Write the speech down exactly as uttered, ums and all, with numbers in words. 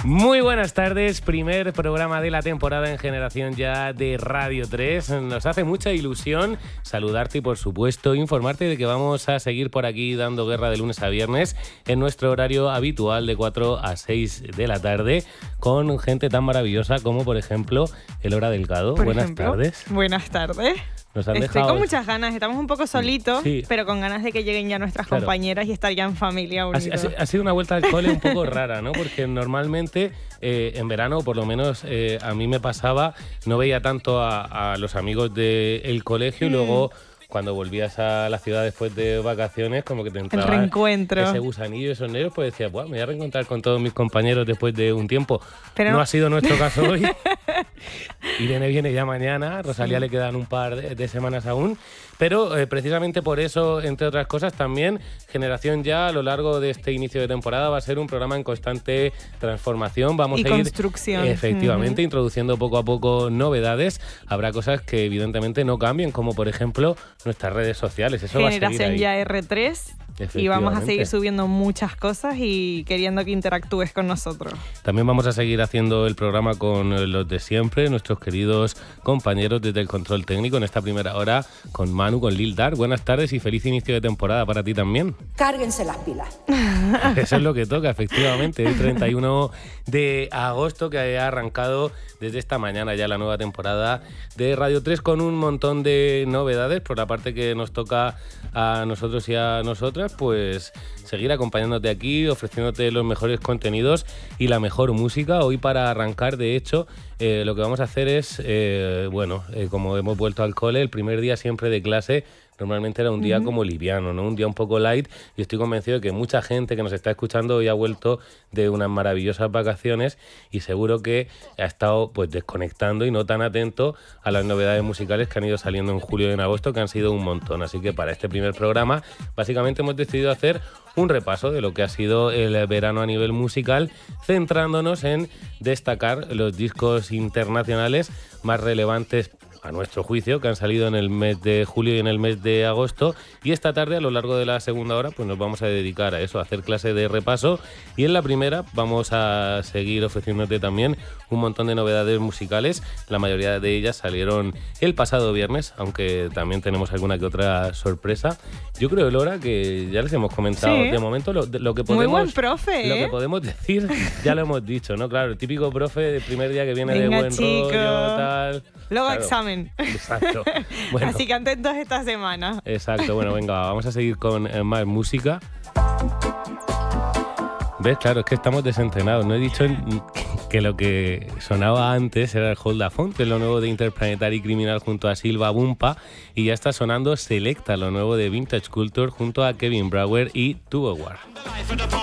Muy buenas tardes, primer programa de la temporada en Generación Ya de Radio tres. Nos hace mucha ilusión saludarte y, por supuesto, informarte de que vamos a seguir por aquí dando guerra de lunes a viernes en nuestro horario habitual de cuatro a seis de la tarde con gente tan maravillosa como, por ejemplo, Elora Delgado. Por buenas ejemplo, tardes. Buenas tardes. Nos han Estoy dejado... con muchas ganas, estamos un poco solitos, sí, pero con ganas de que lleguen ya nuestras claro. compañeras y estar ya en familia unidos. Ha, ha, ha sido una vuelta al cole un poco rara, ¿no? Porque normalmente eh, en verano, por lo menos eh, a mí me pasaba, no veía tanto a, a los amigos del colegio mm. y luego... Cuando volvías a la ciudad después de vacaciones, como que te entraba el reencuentro. Ese gusanillo, esos nervios, pues decías, bueno, me voy a reencontrar con todos mis compañeros después de un tiempo. Pero no, no ha sido nuestro caso hoy. Irene viene ya mañana, Rosalía sí. le quedan un par de, de semanas aún. Pero eh, precisamente por eso, entre otras cosas, también Generación Ya a lo largo de este inicio de temporada va a ser un programa en constante transformación. Vamos y a construcción. ir efectivamente uh-huh. introduciendo poco a poco novedades. Habrá cosas que evidentemente no cambien, como por ejemplo nuestras redes sociales. Eso Generación va a seguir Ya erre tres. Y vamos a seguir subiendo muchas cosas y queriendo que interactúes con nosotros. También vamos a seguir haciendo el programa con los de siempre, nuestros queridos compañeros desde el control técnico en esta primera hora con Manu, con Lil Dar. Buenas tardes y feliz inicio de temporada para ti también. Cárguense las pilas. Eso es lo que toca, efectivamente. El treinta y uno de agosto, que ha arrancado desde esta mañana ya la nueva temporada de Radio tres con un montón de novedades. Por la parte que nos toca a nosotros y a nosotras, pues seguir acompañándote aquí, ofreciéndote los mejores contenidos y la mejor música. Hoy, para arrancar, de hecho, eh, lo que vamos a hacer es, eh, bueno, eh, como hemos vuelto al cole, el primer día siempre de clase, normalmente era un día uh-huh. como liviano, ¿no? Un día un poco light, y estoy convencido de que mucha gente que nos está escuchando hoy ha vuelto de unas maravillosas vacaciones y seguro que ha estado pues desconectando y no tan atento a las novedades musicales que han ido saliendo en julio y en agosto, que han sido un montón. Así que para este primer programa, básicamente hemos decidido hacer un repaso de lo que ha sido el verano a nivel musical, centrándonos en destacar los discos internacionales más relevantes a nuestro juicio, que han salido en el mes de julio y en el mes de agosto, y esta tarde, a lo largo de la segunda hora, pues nos vamos a dedicar a eso, a hacer clase de repaso, y en la primera vamos a seguir ofreciéndote también un montón de novedades musicales. La mayoría de ellas salieron el pasado viernes, aunque también tenemos alguna que otra sorpresa. Yo creo, Elora, que ya les hemos comentado, sí. de momento lo, lo que podemos... Muy buen profe, Lo ¿eh? que podemos decir, ya lo hemos dicho, ¿no? Claro, el típico profe del primer día que viene Venga, de buen chico. rollo, tal... Luego claro. examen. Exacto. Bueno, así que atentos esta semana. Exacto. Bueno, venga, vamos a seguir con eh, más música. ¿Ves? Claro, es que estamos desentrenados. No he dicho que lo que sonaba antes era el Hold the Phone, que es lo nuevo de Interplanetary Criminal junto a Silva Bumpa, y ya está sonando Selecta, lo nuevo de Vintage Culture junto a Kevin Brower y Tugo War.